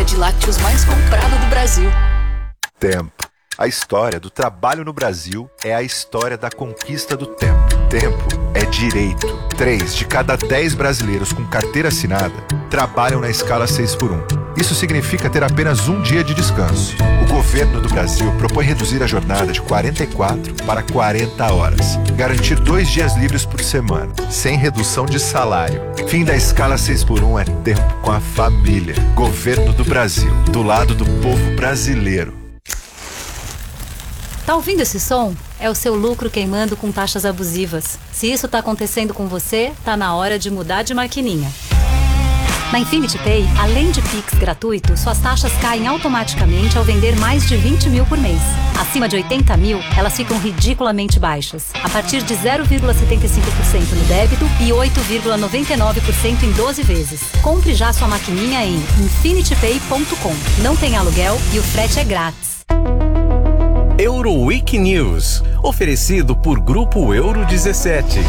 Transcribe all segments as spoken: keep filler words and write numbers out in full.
de lácteos mais comprado do Brasil. Tempo. A história do trabalho no Brasil é a história da conquista do tempo. Tempo é direito. Três de cada dez brasileiros com carteira assinada trabalham na escala seis por um. Isso significa ter apenas um dia de descanso. O governo do Brasil propõe reduzir a jornada de quarenta e quatro para quarenta horas. Garantir dois dias livres por semana, sem redução de salário. Fim da escala seis por um é tempo com a família. Governo do Brasil, do lado do povo brasileiro. Tá ouvindo esse som? É o seu lucro queimando com taxas abusivas. Se isso tá acontecendo com você, tá na hora de mudar de maquininha. Na Infinity Pay, além de Pix gratuito, suas taxas caem automaticamente ao vender mais de vinte mil por mês. Acima de oitenta mil, elas ficam ridiculamente baixas. A partir de zero vírgula setenta e cinco por cento no débito e oito vírgula noventa e nove por cento em doze vezes. Compre já sua maquininha em infinity pay ponto com. Não tem aluguel e o frete é grátis. Euroweek News, oferecido por Grupo Euro dezessete.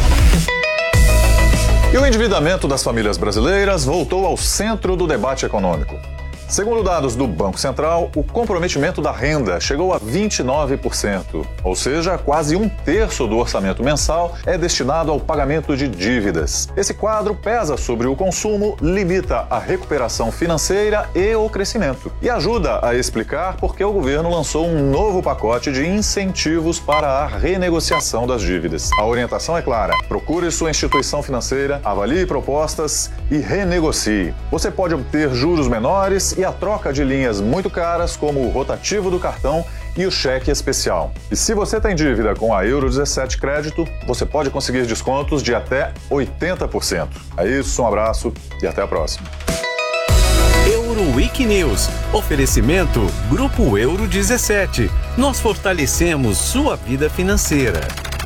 E o endividamento das famílias brasileiras voltou ao centro do debate econômico. Segundo dados do Banco Central, o comprometimento da renda chegou a vinte e nove por cento, ou seja, quase um terço do orçamento mensal é destinado ao pagamento de dívidas. Esse quadro pesa sobre o consumo, limita a recuperação financeira e o crescimento. E ajuda a explicar por que o governo lançou um novo pacote de incentivos para a renegociação das dívidas. A orientação é clara: procure sua instituição financeira, avalie propostas e renegocie. Você pode obter juros menores e a troca de linhas muito caras, como o rotativo do cartão e o cheque especial. E se você tem dívida com a Euro dezessete Crédito, você pode conseguir descontos de até oitenta por cento. É isso, um abraço e até a próxima. Euroweek News, oferecimento Grupo Euro dezessete. Nós fortalecemos sua vida financeira.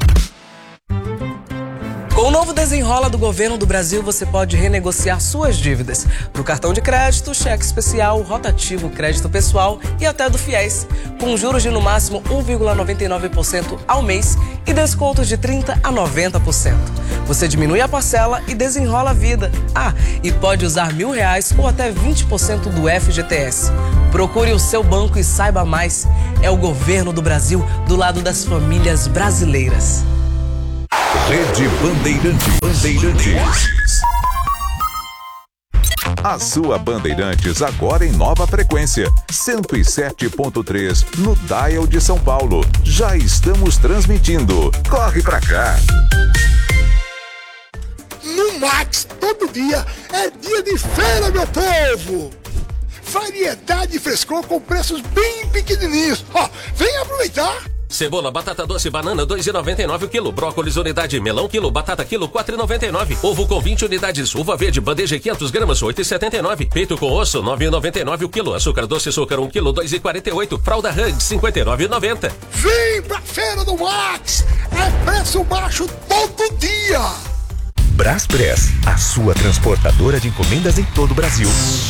Com o novo Desenrola do Governo do Brasil, você pode renegociar suas dívidas do cartão de crédito, cheque especial, rotativo, crédito pessoal e até do FIES, com juros de no máximo um vírgula noventa e nove por cento ao mês e descontos de trinta por cento a noventa por cento. Você diminui a parcela e desenrola a vida. Ah, e pode usar mil reais ou até vinte por cento do F G T S. Procure o seu banco e saiba mais. É o Governo do Brasil do lado das famílias brasileiras. Rede Bandeirantes. Bandeirantes. A sua Bandeirantes agora em nova frequência, cento e sete ponto três no dial de São Paulo. Já estamos transmitindo. Corre pra cá. No Max, todo dia é dia de feira, meu povo! Variedade e frescor com preços bem pequenininhos. Ó, vem aproveitar! Cebola, batata doce, banana, dois reais e noventa e nove o quilo. Brócolis, unidade, melão, quilo. Batata, quilo, quatro reais e noventa e nove. Ovo com vinte unidades. Uva verde, bandeja, quinhentas gramas, oito reais e setenta e nove. Peito com osso, nove reais e noventa e nove o quilo. Açúcar doce, açúcar, um quilo, dois reais e quarenta e oito. Fralda Hug, cinquenta e nove reais e noventa. Vem pra Feira do Max! É preço baixo todo dia! Braspress, a sua transportadora de encomendas em todo o Brasil.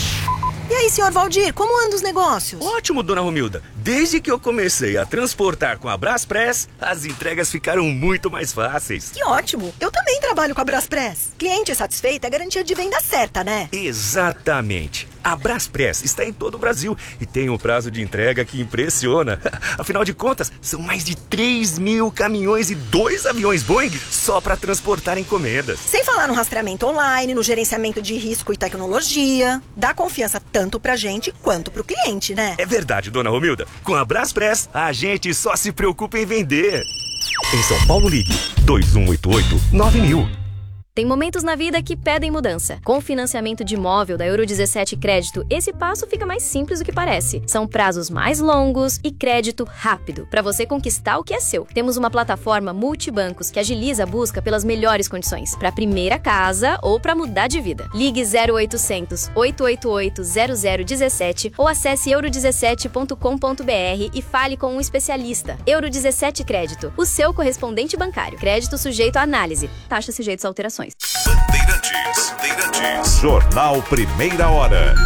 E aí, senhor Valdir, como andam os negócios? Ótimo, dona Romilda. Desde que eu comecei a transportar com a Braspress, as entregas ficaram muito mais fáceis. Que ótimo! Eu também trabalho com a Braspress. Cliente satisfeito é garantia de venda certa, né? Exatamente. A Braspress está em todo o Brasil e tem um prazo de entrega que impressiona. Afinal de contas, são mais de três mil caminhões e dois aviões Boeing só para transportar encomendas. Sem falar no rastreamento online, no gerenciamento de risco e tecnologia. Dá confiança tanto pra gente quanto pro cliente, né? É verdade, dona Romilda. Com a Braspress, a gente só se preocupa em vender. Em São Paulo, ligue dois um oito oito nove mil. Tem momentos na vida que pedem mudança. Com o financiamento de imóvel da Euro dezessete Crédito, esse passo fica mais simples do que parece. São prazos mais longos e crédito rápido, para você conquistar o que é seu. Temos uma plataforma multibancos que agiliza a busca pelas melhores condições, para a primeira casa ou para mudar de vida. Ligue zero oitocentos, oito oito oito, zero zero um sete ou acesse euro dezessete ponto com ponto br e fale com um especialista. Euro dezessete Crédito, o seu correspondente bancário. Crédito sujeito à análise. Taxa sujeitos a alterações. Bandeirantes, Bandeirantes. Jornal Primeira Hora.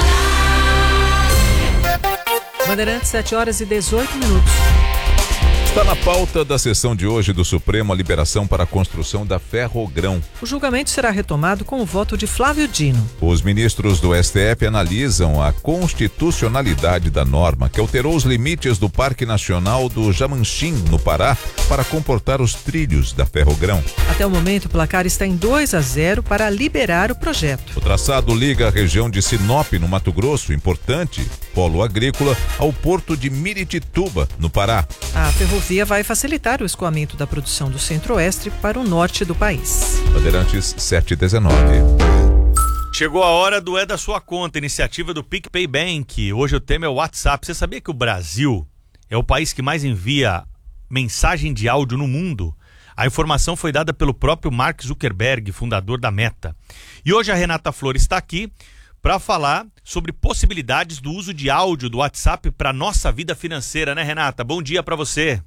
Bandeirantes, sete horas e dezoito minutos. Está na pauta da sessão de hoje do Supremo a liberação para a construção da Ferrogrão. O julgamento será retomado com o voto de Flávio Dino. Os ministros do S T F analisam a constitucionalidade da norma que alterou os limites do Parque Nacional do Jamanchim, no Pará, para comportar os trilhos da Ferrogrão. Até o momento, o placar está em dois a zero para liberar o projeto. O traçado liga a região de Sinop, no Mato Grosso, importante polo agrícola, ao porto de Miritituba, no Pará. A ferrovia vai facilitar o escoamento da produção do centro-oeste para o norte do país. Bandeirantes sete e dezenove. Chegou a hora do É da Sua Conta, iniciativa do PicPay Bank. Hoje o tema é o WhatsApp. Você sabia que o Brasil é o país que mais envia mensagem de áudio no mundo? A informação foi dada pelo próprio Mark Zuckerberg, fundador da Meta. E hoje a Renata Flor está aqui para falar sobre possibilidades do uso de áudio do WhatsApp para nossa vida financeira, né, Renata? Bom dia para você.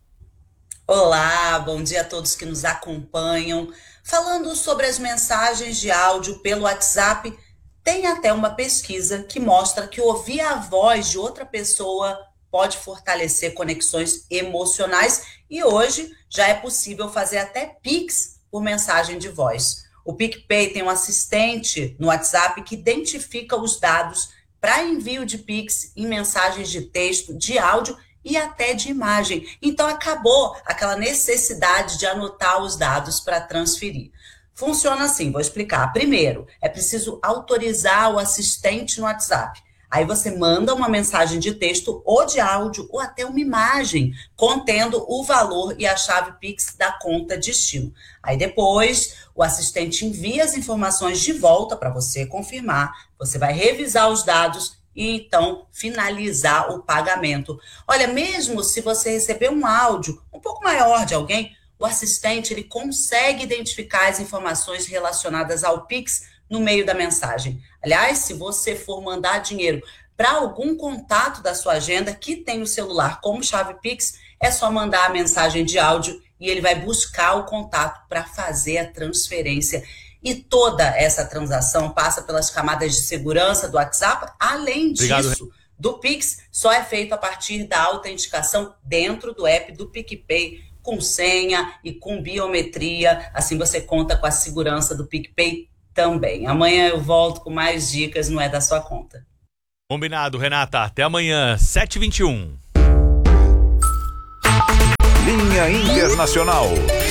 Olá, bom dia a todos que nos acompanham. Falando sobre as mensagens de áudio pelo WhatsApp, tem até uma pesquisa que mostra que ouvir a voz de outra pessoa pode fortalecer conexões emocionais e hoje já é possível fazer até Pix por mensagem de voz. O PicPay tem um assistente no WhatsApp que identifica os dados para envio de Pix em mensagens de texto, de áudio e até de imagem. Então acabou aquela necessidade de anotar os dados para transferir. Funciona assim, vou explicar. Primeiro, é preciso autorizar o assistente no WhatsApp. Aí você manda uma mensagem de texto ou de áudio ou até uma imagem contendo o valor e a chave Pix da conta destino. Aí depois o assistente envia as informações de volta para você confirmar. Você vai revisar os dados e então finalizar o pagamento. Olha, mesmo se você receber um áudio um pouco maior de alguém, o assistente ele consegue identificar as informações relacionadas ao Pix no meio da mensagem. Aliás, se você for mandar dinheiro para algum contato da sua agenda que tem o celular como chave Pix, é só mandar a mensagem de áudio e ele vai buscar o contato para fazer a transferência. E toda essa transação passa pelas camadas de segurança do WhatsApp. Além Obrigado. disso, do Pix só é feito a partir da autenticação dentro do app do PicPay, com senha e com biometria. Assim você conta com a segurança do PicPay também. Amanhã eu volto com mais dicas, não é da sua conta. Combinado, Renata. Até amanhã, sete e vinte e um. Linha Internacional.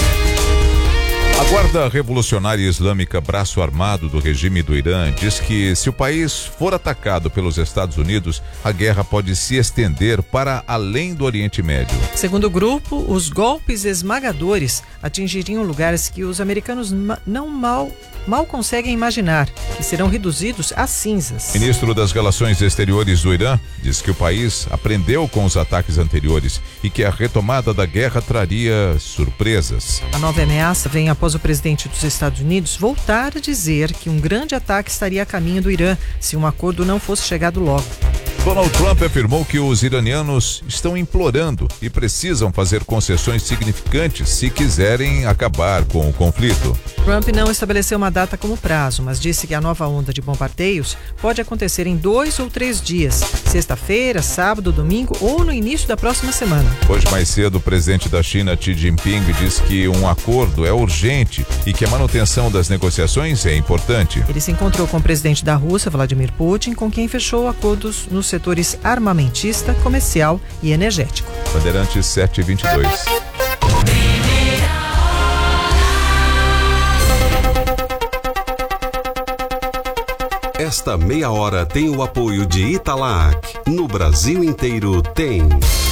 A Guarda Revolucionária Islâmica Braço Armado do regime do Irã diz que se o país for atacado pelos Estados Unidos, a guerra pode se estender para além do Oriente Médio. Segundo o grupo, os golpes esmagadores atingiriam lugares que os americanos não mal, mal conseguem imaginar, que serão reduzidos a cinzas. O ministro das Relações Exteriores do Irã diz que o país aprendeu com os ataques anteriores e que a retomada da guerra traria surpresas. A nova ameaça vem após o presidente dos Estados Unidos voltar a dizer que um grande ataque estaria a caminho do Irã se um acordo não fosse chegado logo. Donald Trump afirmou que os iranianos estão implorando e precisam fazer concessões significantes se quiserem acabar com o conflito. Trump não estabeleceu uma data como prazo, mas disse que a nova onda de bombardeios pode acontecer em dois ou três dias, sexta-feira, sábado, domingo ou no início da próxima semana. Hoje mais cedo, o presidente da China, Xi Jinping, disse que um acordo é urgente e que a manutenção das negociações é importante. Ele se encontrou com o presidente da Rússia, Vladimir Putin, com quem fechou acordos nos setores armamentista, comercial e energético. Bandeirantes sete e vinte e dois. Esta meia hora tem o apoio de Italac. No Brasil inteiro tem.